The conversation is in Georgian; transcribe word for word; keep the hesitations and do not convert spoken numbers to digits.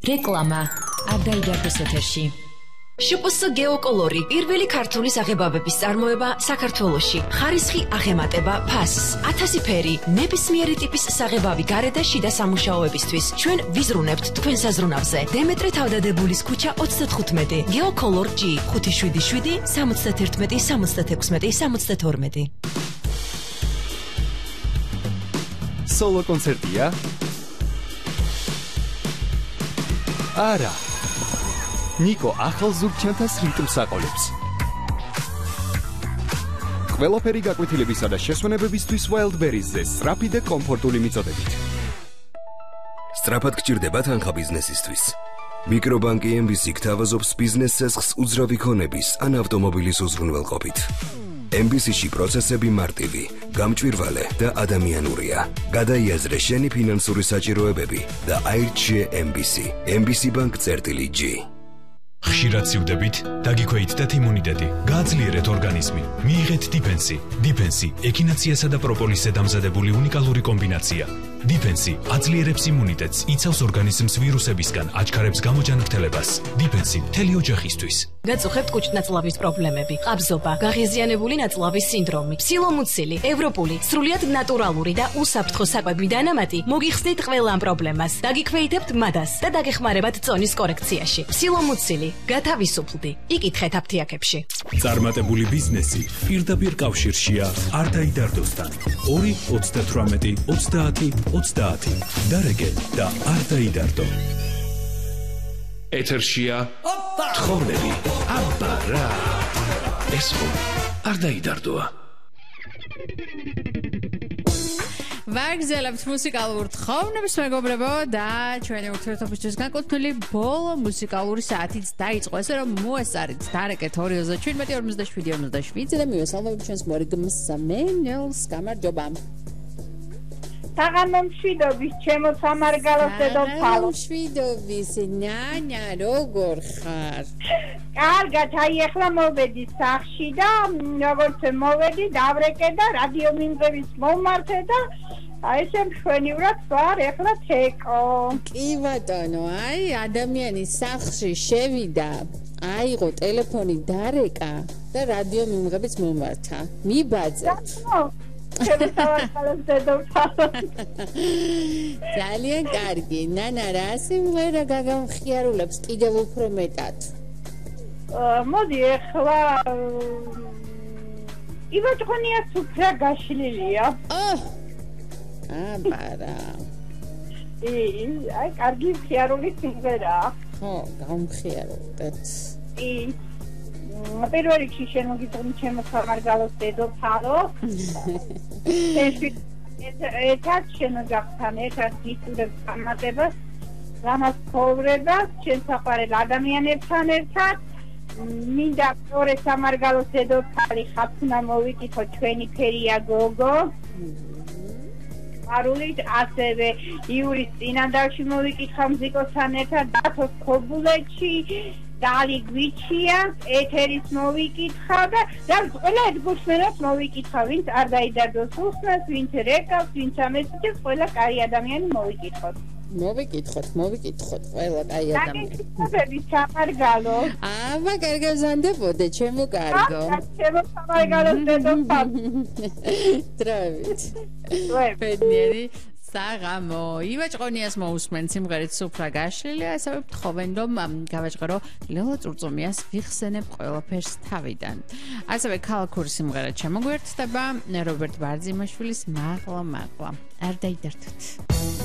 რეკლამა არ დაიდარდეს ეთერში. შპს გეოკოლორი პირველი ქართული საღებავების წარმოება საქართველოში. ხარისხი აღემატება ფასს. ათასი ფერი, ნებისმიერი ტიპის საღებავი გარე და შიდა სამუშაოებისთვის. ჩვენ ვიზრუნებთ თქვენ საზრუნავზე. დემეტრე თავდადებულის ქუჩა ოცდათხუთმეტი. გეოკოლორ ჯი ხუთი შვიდი შვიდი სამოცდაერთმეტი სამოცდაექვსმეტი სამოცდათორმეტი. სოლო კონცერტია? არა. ნიკო ახალ ზურგჩანთას რიტმს აყოლებს. ყველაფერი გაკვეთილებისა და შესვენებებისთვის Wildberries-ზე სწრაფი და კომფორტული მიწოდებით. სწრაფად გჭირდება თანხა ბიზნესისთვის. მიკრობანკი ემ ბი სი გთავაზობს ბიზნეს ცესხს უძრავი ქონების ან ავტომობილის უზრუნველყოფით. ემ ბი სი-ში პროცესები მარტივი, გამჭვირვალე და ადამიანურია. გადაიაზრე შენი ფინანსური საჭიროებები და აირჩიე ემ ბი სი. ემ ბი სი ბანკ წერტილი ჯი. ხშირად სივდებით, დაგიქვეითდეთ იმუნიტეტი, გააძლიერეთ ორგანიზმი, მიიღეთ დიფენსი. დიფენსი ექინაციასა და პროპოლისზე დამზადებული უნიკალური კომბინაცია. დიფენსი აძლიერებს იმუნიტეტს, იცავს ორგანიზმს ვირუსებისგან, აჩქარებს გამოჯანმრთელებას. დიფენსი მთელი ოჯახისთვის. გაწუხებთ კუჭნაწლავის პრობლემები, ყაბზობა, გაღიზიანებული ნაწლავის სინდრომი, ფსილომუცილი, ევროპული, სრულიად ნატურალური და უსაფრთხო საკვები დანამატი მოგიხსნით ყველა ამ პრობლემას. დაგიქვეითებთ მადას და დაგეხმარებათ წონის კორექციაში. ფსილომუცილი, გათავისუფლდი, იკითხეთ აფთიაქებში. წარმატებული ბიზნესი პირდაპირ კავშირშია არ დაიდარდოსთან. ორი ოცდათვრამეტი ოცდაათი ოცდაათი. დარეგე და არ დაიდარდო. ეთერშია თხოვნები. აბა რა. ეს ხომ არ დაიდარდოა. ვაგზელებთ მუსიკალურ თხოვნებს მეგობრებო და ჩვენი ურთიერთობისთვის განკუთვნილი ბოლო მუსიკალური საათიც დაიწყო. ესე რომ მოესწარით დარეკეთ ორი ოცდაშვიდი ორმოცდაშვიდი ორმოცდაშვიდზე და მივესალმებით ჩვენს მორიგმს სამენელს. გამარჯობა. საღამომშვიდობის ჩემო სამარგალოს დედოფალო. საღამომშვიდობის ნანა როგორ ხარ? კარგად, აი ახლა მოვედი სახლში და როგორც მოვედი დავრეკე და რადიო მიმღების მომართე და აი ესე მშვენივრად ვარ ახლა თეკო. კი ბატონო, აი ადამიანი სახლში შევიდა, აიღო ტელეფონი დარეკა და რადიო მიმღებიც მომართა. მიბაძეთ. ძალიან კარგი. ნანა რა სიმღერა გაგამხიარულებს კიდევ უფრო მეტად? მოდი ახლა იბაჭყონიას უფრო გაშლილია. აბარა. აი კარგი მხიარული სიმღერაა. ხო, გამხიარულეთ. კი. პირველ რიგში შენ მოგიწონი ჩემო სამარგალოს დედოფალო. ერთად შენ გახთან ერთად გიწურებ წარმატებას, რამაც ცხოვრებას, შენ საყვარელ ადამიანებთან ერთად. მინდა ორი სამარგალოს დედოფალი ხაფუნა მოვიკითხო ჩვენი ფერია გოგო. არულით ასევე იურის წინანდალში მოვიკითხა მუსიკოსთან ერთად დათოს ქობულეთში. დალი გვიჩია, ეთერის მოვიკითხა და და ყველა ედგუსმენას მოვიკითხა, ვინც არ დაიდარდოს უსმენს, ვინც რეკავს, ვინც ამესიჯებს, ყველა კაი ადამიანი მოვიკითხოთ. მოვიკითხოთ, მოვიკითხოთ, ყველა კაი ადამიანი. დაგეკითხები სამარგალო. აბა, კარგავზანდებოდე, ჩემო კარგო. აბა, ჩემო სამარგალო დედოფალ. დრავით. ვებ. ბედნიერი საღამო. ივაჭყონიას მოусმენ სიმღერით სუფრა გაშლილია, ასევე ვთხოვენ რომ გავაჭყერო ლელო წურწუმიას ვიხსენებ ყველაფერს თავიდან. ასევე ქალქური სიმღერა შემოგვერთდება რობერტ ბარძიმაშვილის მაღლა მაღლა. არ დაიდარდოთ.